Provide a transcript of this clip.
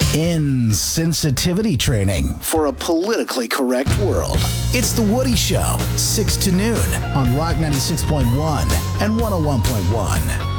Insensitivity training for a politically correct world. It's The Woody Show, 6 to noon on Rock 96.1 and 101.1.